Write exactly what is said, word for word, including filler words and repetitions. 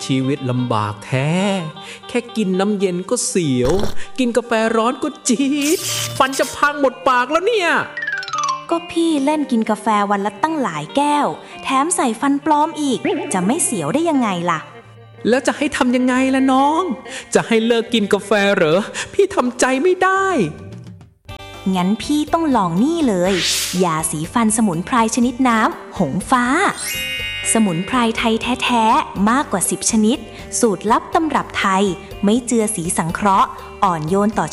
ชีวิตลำบากแท้แค่กินน้ำเย็นก็เสียวกินกาแฟร้อนก็จี๊ดฟันจะพังหมดปากแล้วเนี่ยก็พี่เล่นกินกาแฟวันละตั้งหลายแก้วแถมใส่ฟันปลอมอีกจะไม่เสียวได้ยังไงล่ะแล้วจะให้ทำยังไงล่ะน้องจะให้เลิกกินกาแฟเหรอพี่ทำใจไม่ได้งั้นพี่ต้องลองนี่เลยยาสีฟันสมุนไพรชนิดน้ำหงฟ้าสมุนไพรไทยแท้ๆมากกว่าสิบชนิดสูตรลับตำรับไทยไม่เจือสีสังเคราะห์อ่อนโยนต่อ